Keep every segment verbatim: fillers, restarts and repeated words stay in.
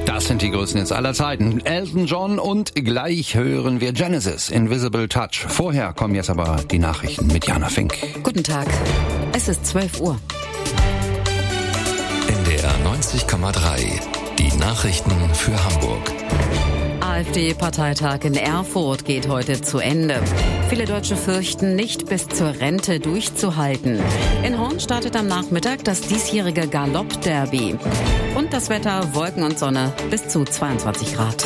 Das sind die größten jetzt aller Zeiten. Elton John und gleich hören wir Genesis, Invisible Touch. Vorher kommen jetzt aber die Nachrichten mit Jana Fink. Guten Tag, es ist zwölf Uhr. N D R neunzig Komma drei, die Nachrichten für Hamburg. AfD-Parteitag in Erfurt geht heute zu Ende. Viele Deutsche fürchten, nicht bis zur Rente durchzuhalten. In Horn startet am Nachmittag das diesjährige Galopp-Derby. Und das Wetter, Wolken und Sonne bis zu zweiundzwanzig Grad.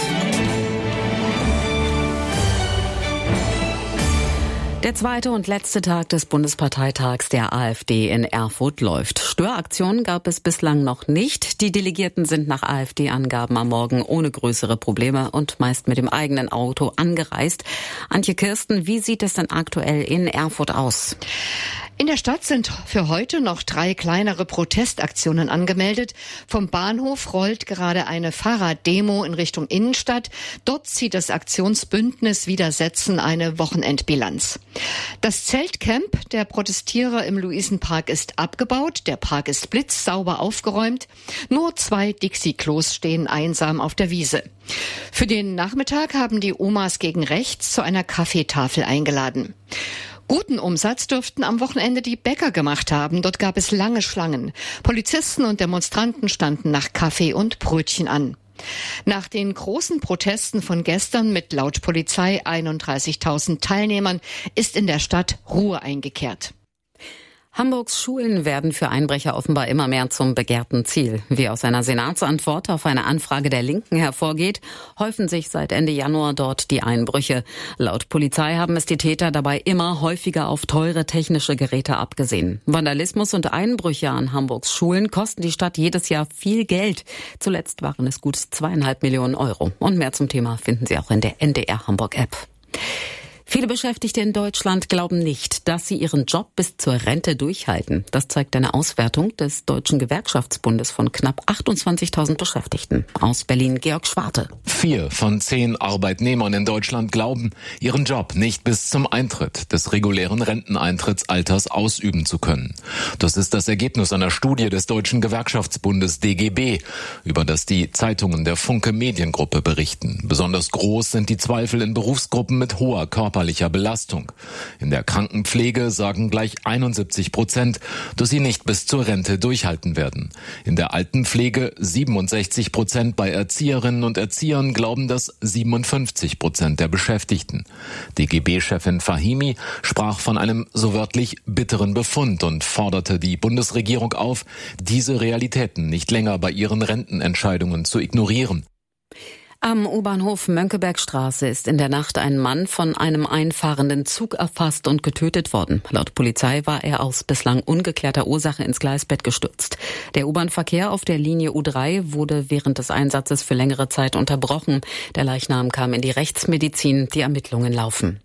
Der zweite und letzte Tag des Bundesparteitags der AfD in Erfurt läuft. Störaktionen gab es bislang noch nicht. Die Delegierten sind nach AfD-Angaben am Morgen ohne größere Probleme und meist mit dem eigenen Auto angereist. Antje Kirsten, wie sieht es denn aktuell in Erfurt aus? In der Stadt sind für heute noch drei kleinere Protestaktionen angemeldet. Vom Bahnhof rollt gerade eine Fahrraddemo in Richtung Innenstadt. Dort zieht das Aktionsbündnis Widersetzen eine Wochenendbilanz. Das Zeltcamp der Protestierer im Luisenpark ist abgebaut. Der Park ist blitzsauber aufgeräumt. Nur zwei Dixie-Klos stehen einsam auf der Wiese. Für den Nachmittag haben die Omas gegen rechts zu einer Kaffeetafel eingeladen. Guten Umsatz dürften am Wochenende die Bäcker gemacht haben. Dort gab es lange Schlangen. Polizisten und Demonstranten standen nach Kaffee und Brötchen an. Nach den großen Protesten von gestern mit laut Polizei einunddreißigtausend Teilnehmern ist in der Stadt Ruhe eingekehrt. Hamburgs Schulen werden für Einbrecher offenbar immer mehr zum begehrten Ziel. Wie aus einer Senatsantwort auf eine Anfrage der Linken hervorgeht, häufen sich seit Ende Januar dort die Einbrüche. Laut Polizei haben es die Täter dabei immer häufiger auf teure technische Geräte abgesehen. Vandalismus und Einbrüche an Hamburgs Schulen kosten die Stadt jedes Jahr viel Geld. Zuletzt waren es gut zweieinhalb Millionen Euro. Und mehr zum Thema finden Sie auch in der N D R Hamburg App. Viele Beschäftigte in Deutschland glauben nicht, dass sie ihren Job bis zur Rente durchhalten. Das zeigt eine Auswertung des Deutschen Gewerkschaftsbundes von knapp achtundzwanzigtausend Beschäftigten. Aus Berlin Georg Schwarte. Vier von zehn Arbeitnehmern in Deutschland glauben, ihren Job nicht bis zum Eintritt des regulären Renteneintrittsalters ausüben zu können. Das ist das Ergebnis einer Studie des Deutschen Gewerkschaftsbundes D G B, über das die Zeitungen der Funke Mediengruppe berichten. Besonders groß sind die Zweifel in Berufsgruppen mit hoher körperlicher Belastung. In der Krankenpflege sagen gleich einundsiebzig Prozent, dass sie nicht bis zur Rente durchhalten werden. In der Altenpflege siebenundsechzig Prozent, bei Erzieherinnen und Erziehern glauben das siebenundfünfzig Prozent der Beschäftigten. D G B-Chefin Fahimi sprach von einem so wörtlich bitteren Befund und forderte die Bundesregierung auf, diese Realitäten nicht länger bei ihren Rentenentscheidungen zu ignorieren. Am U-Bahnhof Mönckebergstraße ist in der Nacht ein Mann von einem einfahrenden Zug erfasst und getötet worden. Laut Polizei war er aus bislang ungeklärter Ursache ins Gleisbett gestürzt. Der U-Bahn-Verkehr auf der Linie U drei wurde während des Einsatzes für längere Zeit unterbrochen. Der Leichnam kam in die Rechtsmedizin. Die Ermittlungen laufen.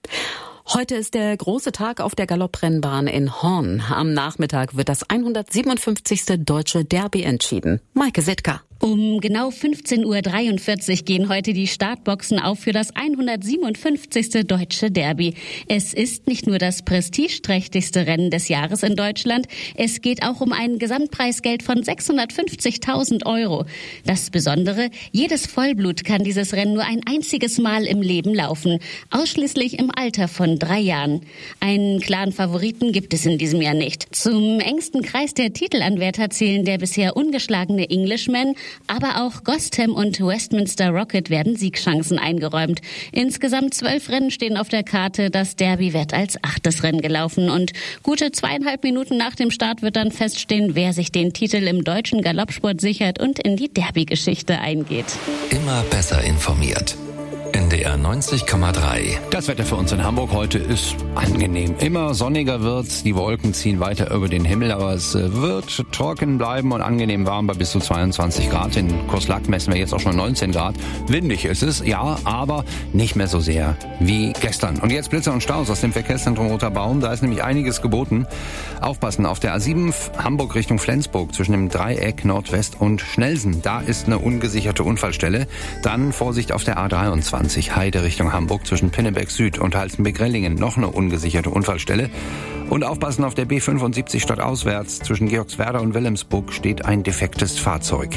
Heute ist der große Tag auf der Galopprennbahn in Horn. Am Nachmittag wird das hundertsiebenundfünfzigste Deutsche Derby entschieden. Maike Sitka. Um genau fünfzehn Uhr dreiundvierzig gehen heute die Startboxen auf für das hundertsiebenundfünfzigste Deutsche Derby. Es ist nicht nur das prestigeträchtigste Rennen des Jahres in Deutschland, es geht auch um ein Gesamtpreisgeld von sechshundertfünfzigtausend Euro. Das Besondere, jedes Vollblut kann dieses Rennen nur ein einziges Mal im Leben laufen, ausschließlich im Alter von drei Jahren. Einen klaren Favoriten gibt es in diesem Jahr nicht. Zum engsten Kreis der Titelanwärter zählen der bisher ungeschlagene Englishman, aber auch Gostham und Westminster Rocket werden Siegchancen eingeräumt. Insgesamt zwölf Rennen stehen auf der Karte. Das Derby wird als achtes Rennen gelaufen. Und gute zweieinhalb Minuten nach dem Start wird dann feststehen, wer sich den Titel im deutschen Galoppsport sichert und in die Derby-Geschichte eingeht. Immer besser informiert. N D R neunzig Komma drei. Das Wetter für uns in Hamburg heute ist angenehm. Immer sonniger wird's, die Wolken ziehen weiter über den Himmel, aber es wird trocken bleiben und angenehm warm bei bis zu zweiundzwanzig Grad. In Koslack messen wir jetzt auch schon neunzehn Grad. Windig ist es, ja, aber nicht mehr so sehr wie gestern. Und jetzt Blitze und Staus aus dem Verkehrszentrum Roter Baum. Da ist nämlich einiges geboten. Aufpassen, auf der A sieben Hamburg Richtung Flensburg zwischen dem Dreieck Nordwest und Schnelsen. Da ist eine ungesicherte Unfallstelle. Dann Vorsicht auf der A dreiundzwanzig. Heide Richtung Hamburg zwischen Pinneberg Süd und Halstenbeck-Rellingen noch eine ungesicherte Unfallstelle. Und aufpassen, auf der B fünfundsiebzig stadtauswärts zwischen Georgswerda und Wilhelmsburg steht ein defektes Fahrzeug.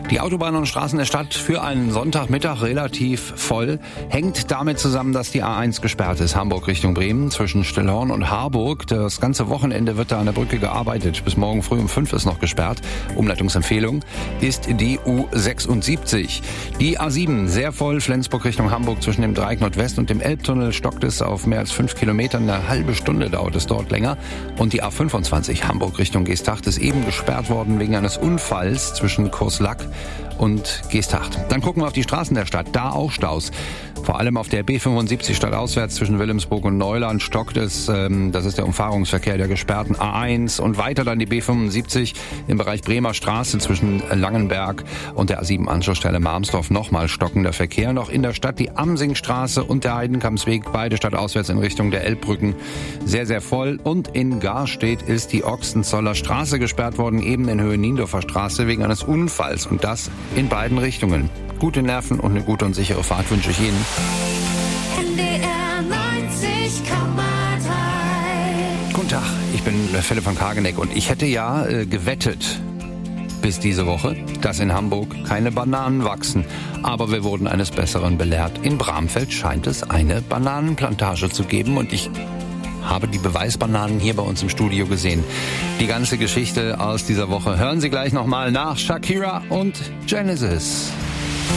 Die Autobahnen und Straßen der Stadt für einen Sonntagmittag relativ voll. Hängt damit zusammen, dass die A eins gesperrt ist. Hamburg Richtung Bremen zwischen Stillhorn und Harburg. Das ganze Wochenende wird da an der Brücke gearbeitet. Bis morgen früh um fünf ist noch gesperrt. Umleitungsempfehlung ist die U sechsundsiebzig. Die A sieben sehr voll. Flensburg Richtung Hamburg zwischen dem Dreieck Nordwest und dem Elbtunnel stockt es auf mehr als fünf Kilometern. Eine halbe Stunde dauert es dort länger. Und die A fünfundzwanzig Hamburg Richtung Geesthacht ist eben gesperrt worden wegen eines Unfalls zwischen Kurslack und Geesthacht. Dann gucken wir auf die Straßen der Stadt. Da auch Staus. Vor allem auf der B fünfundsiebzig stadtauswärts zwischen Wilhelmsburg und Neuland stockt es. Ähm, das ist der Umfahrungsverkehr der gesperrten A eins. Und weiter dann die B fünfundsiebzig im Bereich Bremer Straße zwischen Langenberg und der A sieben Anschlussstelle Marmsdorf. Nochmal stockender Verkehr. Noch in der Stadt die Amsingstraße und der Heidenkampsweg. Beide stadtauswärts in Richtung der Elbbrücken. Sehr, sehr voll. Und in Garstedt ist die Ochsenzoller Straße gesperrt worden, eben in Höhe Niendorfer Straße, wegen eines Unfalls. Und das in beiden Richtungen. Gute Nerven und eine gute und sichere Fahrt wünsche ich Ihnen. N D R neunzig Komma drei. Guten Tag, ich bin Philipp von Kageneck und ich hätte ja äh, gewettet bis diese Woche, dass in Hamburg keine Bananen wachsen. Aber wir wurden eines Besseren belehrt. In Bramfeld scheint es eine Bananenplantage zu geben und ich habe die Beweisbananen hier bei uns im Studio gesehen. Die ganze Geschichte aus dieser Woche hören Sie gleich nochmal nach Shakira und Genesis.